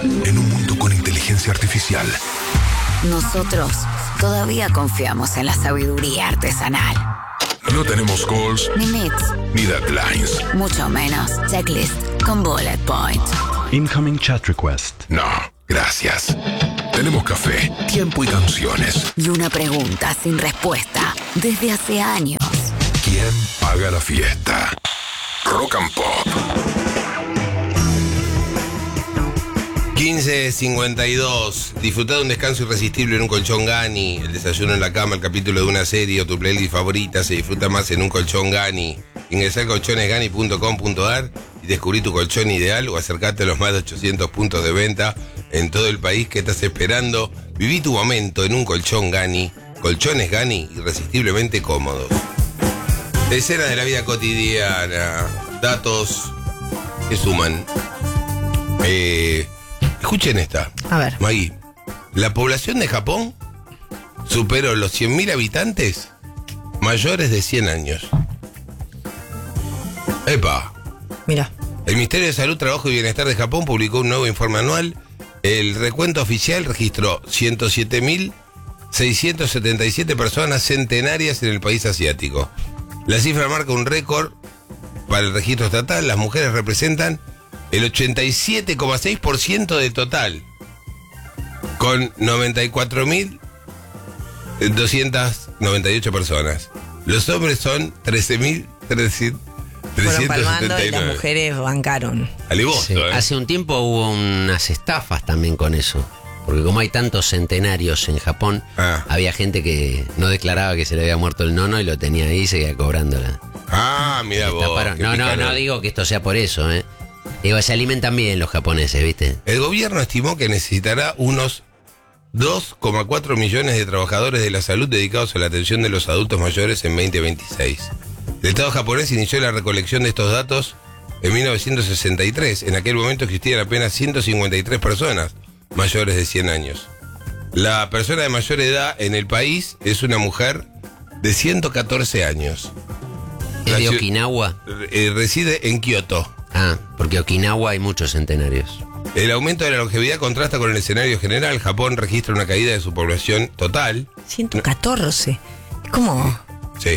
En un mundo con inteligencia artificial. Nosotros todavía confiamos en la sabiduría artesanal. No tenemos calls, Ni meets, ni deadlines. mucho menos checklist con bullet point. Incoming chat request. No, gracias. Tenemos café, tiempo y canciones. Y una pregunta sin respuesta desde hace años. ¿Quién paga la fiesta? Rock and Pop. 15:52. Disfrutar de un descanso irresistible en un colchón Gani. El desayuno en la cama, el capítulo de una serie o tu playlist favorita se disfruta más en un colchón Gani. Ingresá a colchonesgani.com.ar y descubrí tu colchón ideal o acercate a los más de 800 puntos de venta en todo el país que estás esperando. Viví tu momento en un colchón Gani. Colchones Gani, irresistiblemente cómodos. Escenas de la vida cotidiana. Datos que suman. Escuchen esta. A ver. Maggie, la población de Japón superó los 100.000 habitantes mayores de 100 años. ¡Epa! Mira. El Ministerio de Salud, Trabajo y Bienestar de Japón publicó un nuevo informe anual. El recuento oficial registró 107.677 personas centenarias en el país asiático. La cifra marca un récord para el registro estatal. Las mujeres representan el 87,6% del total, con 94.298 personas. Los hombres son 13.379. Fueron palmando y las mujeres bancaron. Alevoso, Sí, hace un tiempo hubo unas estafas también con eso. Porque como hay tantos centenarios en Japón, había gente que no declaraba que se le había muerto el nono y lo tenía ahí y seguía cobrándola. Mira vos. No digo que esto sea por eso, ¿eh? Digo, se alimentan bien los japoneses, ¿viste? El gobierno estimó que necesitará unos 2,4 millones de trabajadores de la salud dedicados a la atención de los adultos mayores en 2026. El Estado japonés inició la recolección de estos datos en 1963. En aquel momento existían apenas 153 personas mayores de 100 años. La persona de mayor edad en el país es una mujer de 114 años. ¿Es de Okinawa? Reside en Kioto. Porque Okinawa hay muchos centenarios. El aumento de la longevidad contrasta con el escenario general. Japón registra una caída de su población total. 114. ¿Cómo? Sí.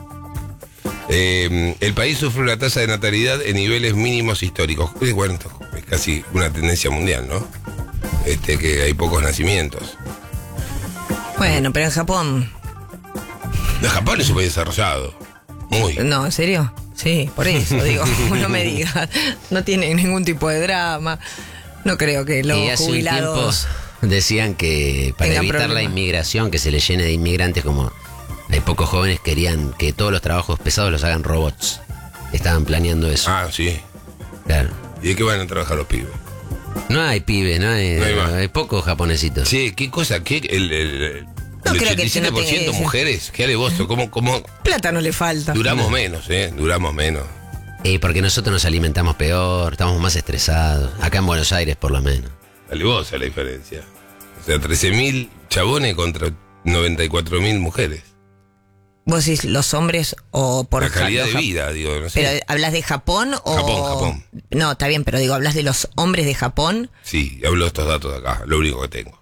El país sufre una tasa de natalidad en niveles mínimos históricos. Bueno, esto es casi una tendencia mundial, ¿no? Que hay pocos nacimientos. Bueno, pero en Japón... Japón es un país desarrollado. Muy. No, ¿en serio? Sí, por eso digo, no me digas. No tienen ningún tipo de drama. No creo que los jubilados... Decían que para evitar la inmigración, que se les llene de inmigrantes, como hay pocos jóvenes, querían que todos los trabajos pesados los hagan robots. Estaban planeando eso. Sí. Claro. ¿Y de qué van a trabajar los pibes? No hay pibes, hay pocos japonesitos. Sí, ¿qué cosa? ¿Qué? El No creo que 87% mujeres, qué alevoso, ¿cómo? Plata no le falta. Duramos menos, duramos menos. Porque nosotros nos alimentamos peor, estamos más estresados. Acá en Buenos Aires, por lo menos. Alevosa la diferencia. O sea, 13.000 chabones contra 94.000 mujeres. ¿Vos decís los hombres o por... La calidad de vida, digo, no sé. ¿Pero hablas de Japón o...? Japón. No, está bien, pero digo, ¿hablas de los hombres de Japón? Sí, hablo de estos datos de acá, lo único que tengo.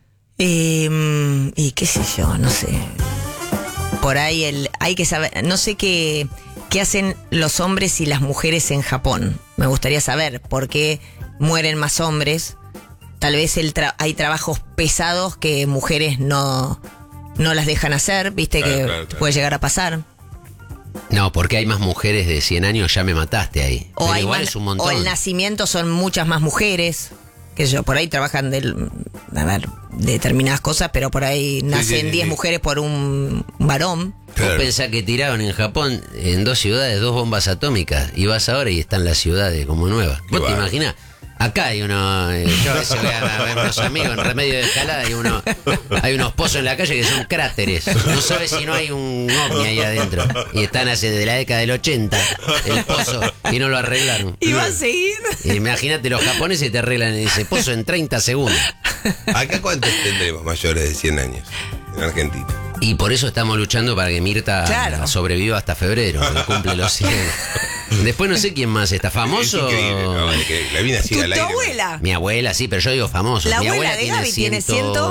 Y qué sé yo, no sé. Por ahí hay que saber, no sé qué hacen los hombres y las mujeres en Japón. Me gustaría saber por qué mueren más hombres. Tal vez hay trabajos pesados que mujeres no las dejan hacer, viste, claro. Puede llegar a pasar. No, porque hay más mujeres de 100 años, ya me mataste ahí. O, igual es un montón. O el nacimiento son muchas más mujeres. Que yo, por ahí trabajan determinadas cosas, pero por ahí nacen 10 mujeres por un varón. Claro. Vos pensás que tiraron en Japón, en 2 ciudades, 2 bombas atómicas, y vas ahora y están las ciudades como nuevas. ¿Vos te imaginás? Acá hay yo a veces voy a ver a unos amigos en Remedio de Escalada, hay unos pozos en la calle que son cráteres. No sabes si no hay un ovni ahí adentro. Y están hace de la década del 80 el pozo y no lo arreglaron. ¿Y va a seguir? Imagínate, los japoneses te arreglan ese pozo en 30 segundos. ¿Acá cuántos tendremos mayores de 100 años en Argentina? Y por eso estamos luchando para que Mirta sobreviva hasta febrero, que cumple los 100. Después no sé quién más está. ¿Famoso? Es increíble, no, que la mina sigue al ¿Tu aire. abuela? Mi abuela, sí, pero yo digo famoso. La Mi abuela abuela de Gaby tiene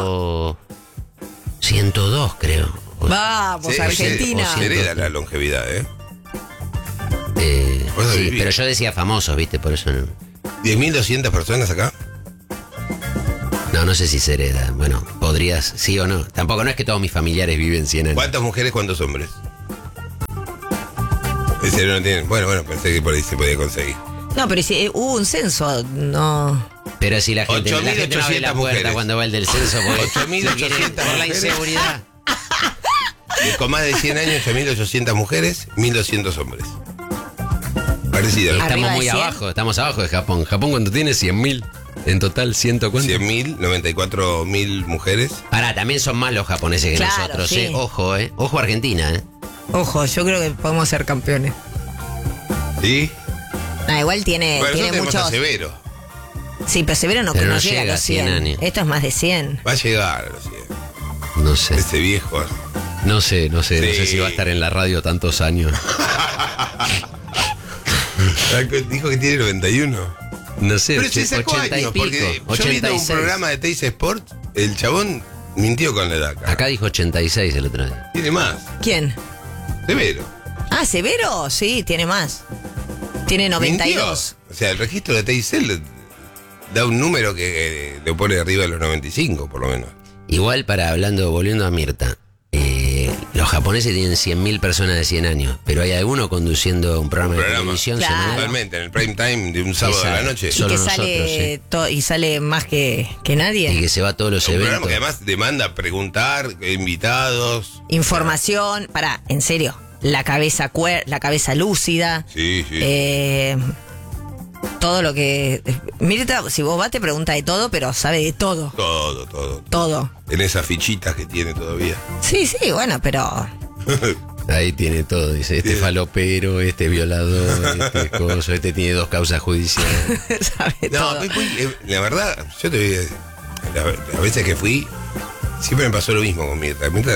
102, creo. Vamos, Argentina. Se hereda la longevidad, ¿eh? Vos Sí, vivís. pero yo decía famosos, ¿viste? Por eso no. 10.200 personas acá. No sé si se hereda. Bueno, podrías, sí o no. Tampoco no es que todos mis familiares viven 100 años. ¿Cuántas mujeres, cuántos hombres? ¿En serio no tienen? Bueno, pensé que por ahí se podía conseguir. No, pero si hubo un censo, no. Pero si la gente no abre 8.800 la puerta mujeres. cuando va el del censo, porque 8.800 por la mujeres. inseguridad. Con más de 100 años, 8.800 mujeres, 1.200 hombres. Parecido. Arriba Estamos de muy 100. abajo, estamos abajo de Japón. Japón, ¿cuánto tiene? 100.000. En total, ¿100 cuánto? 100.000, 94.000 mujeres. Pará, también son más los japoneses que Claro, nosotros, sí. Ojo, Ojo Argentina, Ojo, yo creo que podemos ser campeones. ¿Sí? Igual tiene Bueno, nosotros tenemos muchos. a Severo. Sí, pero Severo no, Pero no no llega a llega los a 100 100. años. Esto es más de 100. Va a llegar a los 100. No sé. Ese viejo. No sé Sí. si va a estar en la radio tantos años. Dijo que tiene 91. No sé, Pero se sacó 80 y años, pico, porque yo viendo un 86. programa de Teis Sport, el chabón mintió con la edad. Acá dijo 86 el otro día. Tiene más. ¿Quién? Severo. Ah, Severo, sí, tiene más. Tiene 92. Mintió. O sea, el registro de Teisel da un número que lo pone arriba de los 95, por lo menos. Igual volviendo a Mirta, los japoneses tienen 100.000 personas de 100 años, pero hay alguno conduciendo un programa de televisión Claro. semanal. Totalmente, en el prime time de un sábado de la noche. Y Solo que nosotros, sale y sale más que nadie. Y que se va a todos los Un programa eventos. que además demanda preguntar, invitados. Información, en serio, la cabeza lúcida. Sí, sí. Todo lo que. Mirta, si vos vas, te pregunta de todo, pero sabe de todo. Todo. Todo. En esas fichitas que tiene todavía. Sí, bueno, pero. Ahí tiene todo, dice, este falopero, este violador, este coso, este tiene 2 causas judiciales. sabe No, todo. la verdad, yo te voy a decir, las veces que fui, siempre me pasó lo mismo con Mirta. Mirta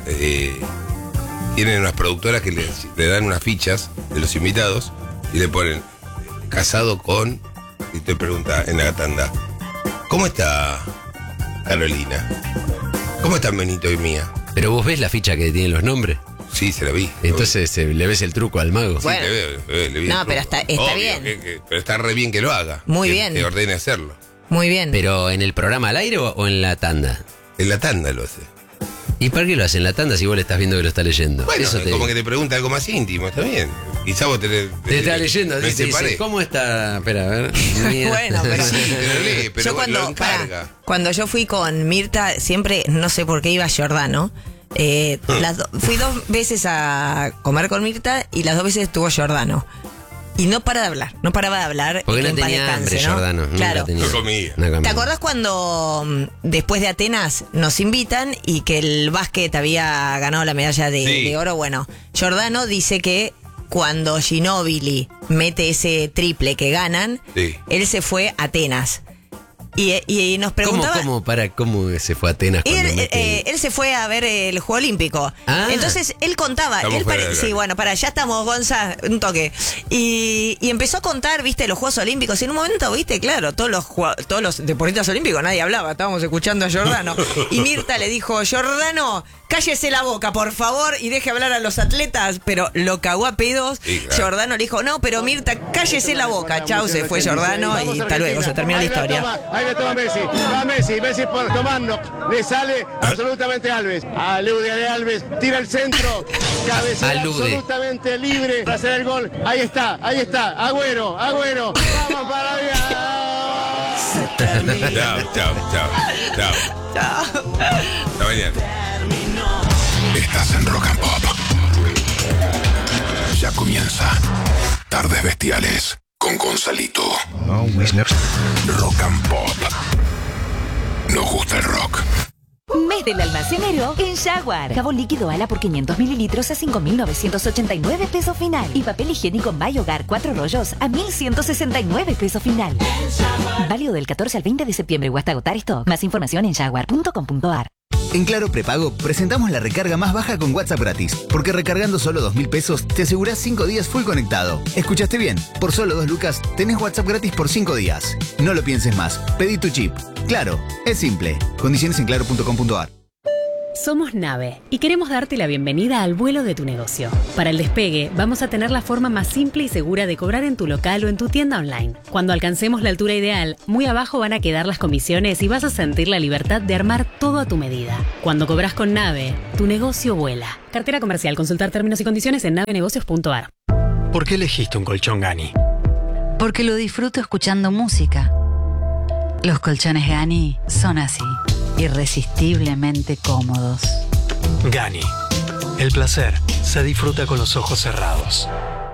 tienen unas productoras que le dan unas fichas de los invitados y le ponen casado con, y te pregunta en la tanda, ¿cómo está Carolina? ¿Cómo están Benito y Mía? Pero vos ves la ficha que tienen los nombres. Sí, se la vi. Entonces le ves el truco al mago. Sí, Bueno. le vi No, el pero truco. está Obvio bien. pero está re bien que lo haga. Muy que- bien. Que ordene hacerlo. Muy bien. Pero en el programa al aire o en la tanda. En la tanda lo hace. ¿Y para qué lo hace en la tanda si vos le estás viendo que lo está leyendo? Bueno, Eso como que te pregunta algo más íntimo, está bien. Quizá vos te está leyendo, me dice, separé. ¿cómo está? Espera, a ver. Bueno, pero Sí, pero lee, pero yo lo encarga. cuando yo fui con Mirta, siempre, no sé por qué iba a Giordano. Fui 2 veces a comer con Mirta y las 2 veces estuvo Giordano. Y no paraba de hablar. Porque y que no en paz tenía descanse, hambre, ¿no? Giordano. Claro. Nunca tenía. No comía. No comía. ¿Te acordás cuando después de Atenas nos invitan y que el básquet había ganado la medalla de oro? Bueno, Giordano dice que cuando Ginóbili mete ese triple que ganan, Sí. él se fue a Atenas. Y nos preguntaba. ¿Cómo se fue a Atenas cuando Él se fue a ver el Juego Olímpico. Ah. Entonces él contaba. Estamos fuera del Sí, aire. bueno, ya estamos, Gonza, un toque. Y empezó a contar, viste, los Juegos Olímpicos. Y en un momento, viste, claro, todos los deportistas olímpicos, nadie hablaba, estábamos escuchando a Giordano. Y Mirta le dijo: Giordano, cállese la boca, por favor, y deje hablar a los atletas. Pero lo cagó a pedos. Sí, claro. Giordano le dijo: no, pero Mirta, cállese la boca. Chau, se fue Giordano y hasta luego, se terminó la historia. Ahí le toma Messi, va Messi por tomando, le sale absolutamente Alves, alude a Alves, tira el centro, cabecera Alude. absolutamente libre para hacer el gol, ahí está, Agüero, vamos para allá. Chao. Hasta mañana. Estás en Rock and Pop. Ya comienza Tardes Bestiales con Gonzalito. Rock and Pop. Nos gusta el rock. Mes del almacenero en Jaguar. Jabón líquido Ala por 500 mililitros a 5.989 pesos final. Y papel higiénico My Hogar 4 rollos a 1.169 pesos final. Válido del 14 al 20 de septiembre o hasta agotar stock. Más información en jaguar.com.ar. En Claro Prepago presentamos la recarga más baja con WhatsApp gratis, porque recargando solo 2.000 pesos te asegurás 5 días full conectado. ¿Escuchaste bien? Por solo 2 lucas tenés WhatsApp gratis por 5 días. No lo pienses más, pedí tu chip. Claro, es simple. Condiciones en claro.com.ar. Somos Nave y queremos darte la bienvenida al vuelo de tu negocio. Para el despegue, vamos a tener la forma más simple y segura de cobrar en tu local o en tu tienda online. Cuando alcancemos la altura ideal, muy abajo van a quedar las comisiones y vas a sentir la libertad de armar todo a tu medida. Cuando cobras con Nave, tu negocio vuela. Cartera comercial. Consultar términos y condiciones en navenegocios.ar. ¿Por qué elegiste un colchón Gani? Porque lo disfruto escuchando música. Los colchones Gani son así, irresistiblemente cómodos. Gani. El placer se disfruta con los ojos cerrados.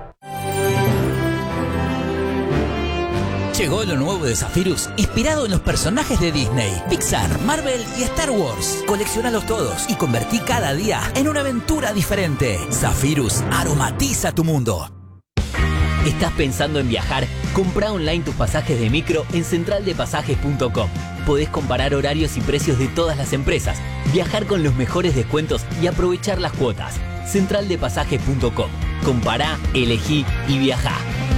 Llegó lo nuevo de Zephyrus, inspirado en los personajes de Disney, Pixar, Marvel y Star Wars. Coleccionalos todos y convertí cada día en una aventura diferente. Zephyrus aromatiza tu mundo. ¿Estás pensando en viajar? Compra online tus pasajes de micro en centraldepasajes.com. Podés comparar horarios y precios de todas las empresas, viajar con los mejores descuentos y aprovechar las cuotas. Centraldepasajes.com. Compará, elegí y viajá.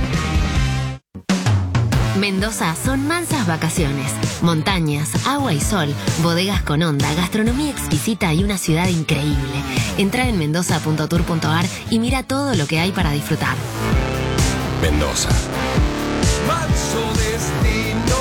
Mendoza son mansas vacaciones, montañas, agua y sol, bodegas con onda, gastronomía exquisita y una ciudad increíble. Entra en mendoza.tour.ar y mira todo lo que hay para disfrutar. Mendoza. Manso destino.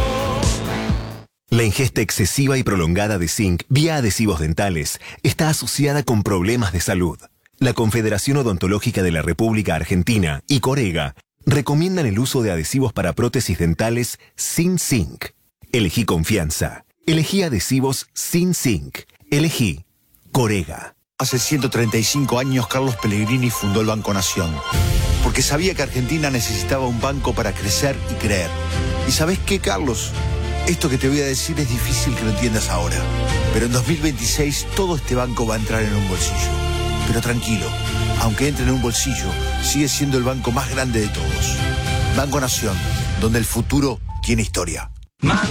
La ingesta excesiva y prolongada de zinc vía adhesivos dentales está asociada con problemas de salud. La Confederación Odontológica de la República Argentina y Corega recomiendan el uso de adhesivos para prótesis dentales sin zinc. Elegí confianza. Elegí adhesivos sin zinc. Elegí Corega. Hace 135 años Carlos Pellegrini fundó el Banco Nación, porque sabía que Argentina necesitaba un banco para crecer y creer. ¿Y sabés qué, Carlos? Esto que te voy a decir es difícil que lo entiendas ahora, pero en 2026 todo este banco va a entrar en un bolsillo. Pero tranquilo, aunque entre en un bolsillo, sigue siendo el banco más grande de todos. Banco Nación, donde el futuro tiene historia.